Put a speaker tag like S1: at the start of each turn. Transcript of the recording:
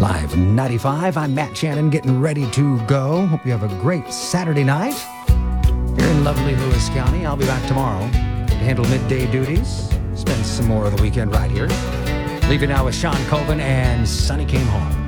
S1: Live 95, I'm Matt Shannon getting ready to go. Hope you have a great Saturday night here in lovely Lewis County. I'll be back tomorrow to handle midday duties, spend some more of the weekend right here. Leaving now with Sean Colvin and Sonny Came Home.